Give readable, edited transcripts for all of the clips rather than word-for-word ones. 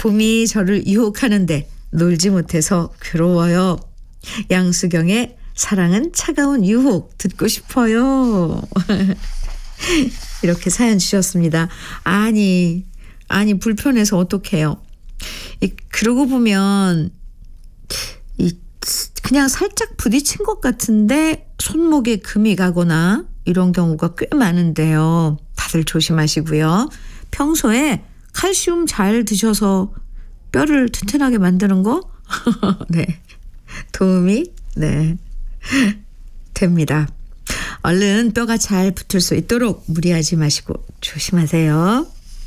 봄이 저를 유혹하는데 놀지 못해서 괴로워요. 양수경의 사랑은 차가운 유혹 듣고 싶어요. 이렇게 사연 주셨습니다. 아니 불편해서 어떡해요. 그러고 보면 그냥 살짝 부딪힌 것 같은데 손목에 금이 가거나 이런 경우가 꽤 많은데요. 다들 조심하시고요. 평소에 칼슘 잘 드셔서 뼈를 튼튼하게 만드는 거 네, 도움이 됩니다. 얼른 뼈가 잘 붙을 수 있도록 무리하지 마시고 조심하세요.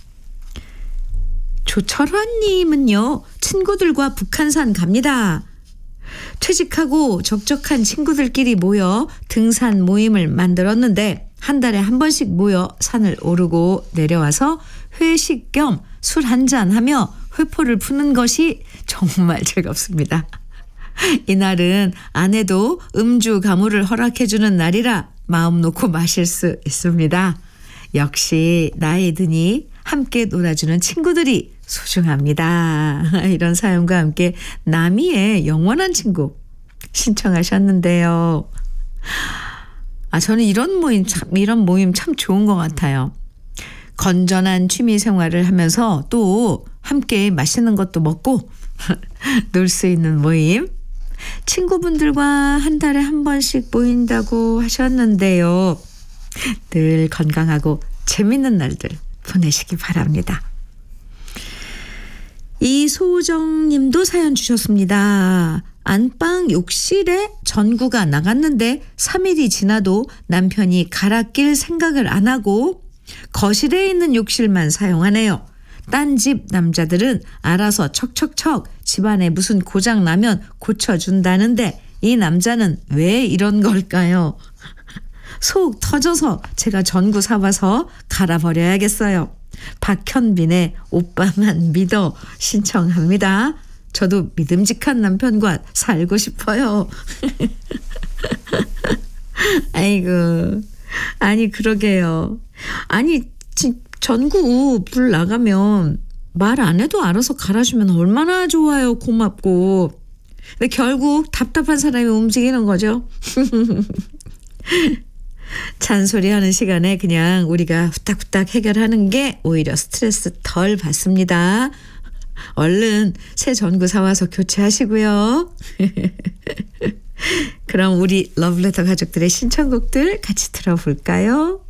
조철환님은요. 친구들과 북한산 갑니다. 퇴직하고 적적한 친구들끼리 모여 등산 모임을 만들었는데 한 달에 한 번씩 모여 산을 오르고 내려와서 회식 겸 술 한잔하며 회포를 푸는 것이 정말 즐겁습니다. 이날은 아내도 음주 가무를 허락해주는 날이라 마음 놓고 마실 수 있습니다. 역시 나이 드니 함께 놀아주는 친구들이 소중합니다. 이런 사연과 함께 나미의 영원한 친구 신청하셨는데요. 저는 이런 모임 참 좋은 것 같아요. 건전한 취미 생활을 하면서 또 함께 맛있는 것도 먹고 놀 수 있는 모임. 친구분들과 한 달에 한 번씩 모인다고 하셨는데요. 늘 건강하고 재밌는 날들 보내시기 바랍니다. 이소정 님도 사연 주셨습니다. 안방 욕실에 전구가 나갔는데 3일이 지나도 남편이 갈아 낄 생각을 안 하고 거실에 있는 욕실만 사용하네요. 딴 집 남자들은 알아서 척척척 집안에 무슨 고장 나면 고쳐준다는데 이 남자는 왜 이런 걸까요? 속 터져서 제가 전구 사와서 갈아버려야겠어요. 박현빈의 오빠만 믿어 신청합니다. 저도 믿음직한 남편과 살고 싶어요. 아이고, 아니 그러게요. 아니 전구 불 나가면 말 안 해도 알아서 갈아주면 얼마나 좋아요. 고맙고. 근데 결국 답답한 사람이 움직이는 거죠. 잔소리하는 시간에 그냥 우리가 후딱후딱 해결하는 게 오히려 스트레스 덜 받습니다. 얼른 새 전구 사와서 교체하시고요. 그럼 우리 러브레터 가족들의 신청곡들 같이 들어볼까요?